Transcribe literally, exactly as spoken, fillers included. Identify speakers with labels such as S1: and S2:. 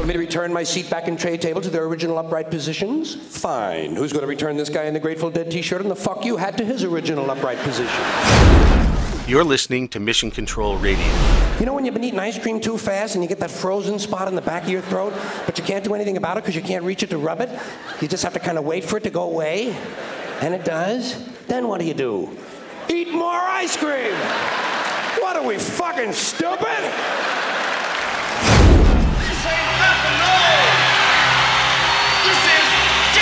S1: me to return my seat back and tray table to their original upright positions? Fine. Who's going to return this guy in the Grateful Dead t-shirt and the fuck you hat to his original upright position?
S2: You're listening to Mission Control Radio.
S1: You know when you've been eating ice cream too fast and you get that frozen spot in the back of your throat, but you can't do anything about it because you can't reach it to rub it? You just have to kind of wait for it to go away, and it does? Then what do you do? Eat more ice cream! What are we, fucking stupid?